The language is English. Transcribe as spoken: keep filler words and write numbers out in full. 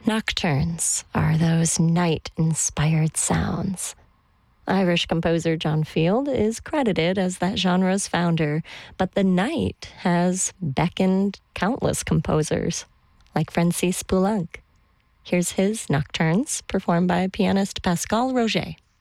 Nocturnes are those night-inspired sounds. Irish composer John Field is credited as that genre's founder, but the night has beckoned countless composers, like Francis Poulenc. Here's his Nocturnes, performed by pianist Pascal Roger.